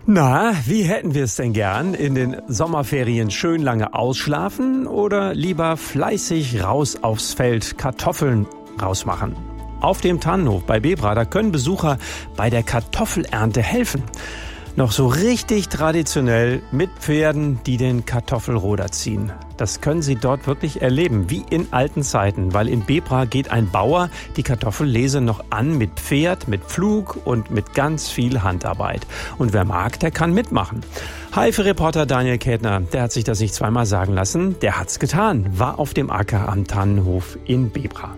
Na, wie hätten wir es denn gern? In den Sommerferien schön lange ausschlafen oder lieber fleißig raus aufs Feld Kartoffeln rausmachen? Auf dem Tannenhof bei Bebra, da können Besucher bei der Kartoffelernte helfen. Noch so richtig traditionell mit Pferden, die den Kartoffelroder ziehen. Das können Sie dort wirklich erleben, wie in alten Zeiten, weil in Bebra geht ein Bauer die Kartoffellese noch an mit Pferd, mit Pflug und mit ganz viel Handarbeit. Und wer mag, der kann mitmachen. Haife-Reporter Daniel Kätner, der hat sich das nicht zweimal sagen lassen, der hat's getan, war auf dem Acker am Tannenhof in Bebra.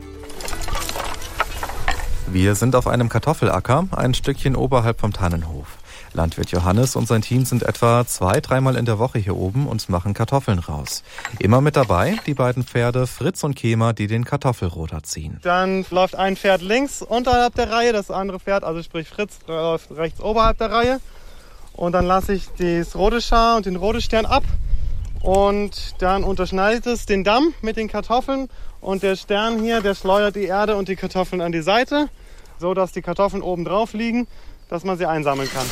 Wir sind auf einem Kartoffelacker, ein Stückchen oberhalb vom Tannenhof. Landwirt Johannes und sein Team sind etwa 2-3 Mal in der Woche hier oben und machen Kartoffeln raus. Immer mit dabei die beiden Pferde Fritz und Kemer, die den Kartoffelroder ziehen. Dann läuft ein Pferd links unterhalb der Reihe, das andere Pferd, also sprich Fritz, läuft rechts oberhalb der Reihe. Und dann lasse ich das Rodeschar und den Rodestern ab und dann unterschneidet es den Damm mit den Kartoffeln und der Stern hier, der schleudert die Erde und die Kartoffeln an die Seite, so dass die Kartoffeln oben drauf liegen, dass man sie einsammeln kann.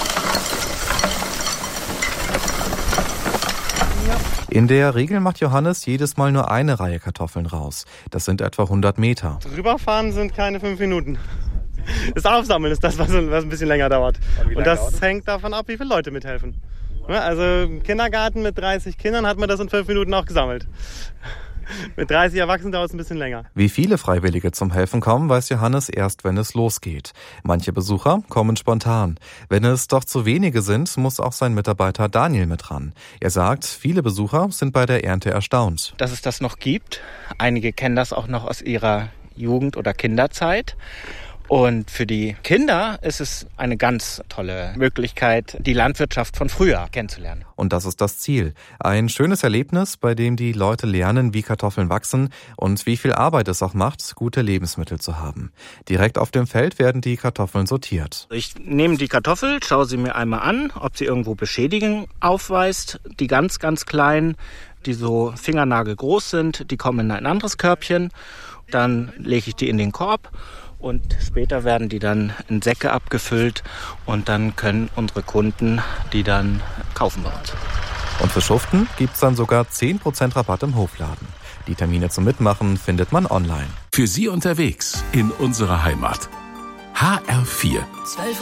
In der Regel macht Johannes jedes Mal nur eine Reihe Kartoffeln raus. Das sind etwa 100 Meter. Rüberfahren sind keine 5 Minuten. Das Aufsammeln ist das, was ein bisschen länger dauert. Und das hängt davon ab, wie viele Leute mithelfen. Also im Kindergarten mit 30 Kindern hat man das in 5 Minuten auch gesammelt. Mit 30 Erwachsenen dauert es ein bisschen länger. Wie viele Freiwillige zum Helfen kommen, weiß Johannes erst, wenn es losgeht. Manche Besucher kommen spontan. Wenn es doch zu wenige sind, muss auch sein Mitarbeiter Daniel mit ran. Er sagt, viele Besucher sind bei der Ernte erstaunt. Dass es das noch gibt. Einige kennen das auch noch aus ihrer Jugend- oder Kinderzeit. Und für die Kinder ist es eine ganz tolle Möglichkeit, die Landwirtschaft von früher kennenzulernen. Und das ist das Ziel. Ein schönes Erlebnis, bei dem die Leute lernen, wie Kartoffeln wachsen und wie viel Arbeit es auch macht, gute Lebensmittel zu haben. Direkt auf dem Feld werden die Kartoffeln sortiert. Ich nehme die Kartoffel, schaue sie mir einmal an, ob sie irgendwo Beschädigung aufweist. Die ganz, ganz kleinen, die so fingernagelgroß sind, die kommen in ein anderes Körbchen. Dann lege ich die in den Korb. Und später werden die dann in Säcke abgefüllt und dann können unsere Kunden die dann kaufen bei uns. Und für Schuften gibt's dann sogar 10% Rabatt im Hofladen. Die Termine zum Mitmachen findet man online. Für Sie unterwegs in unserer Heimat. HR4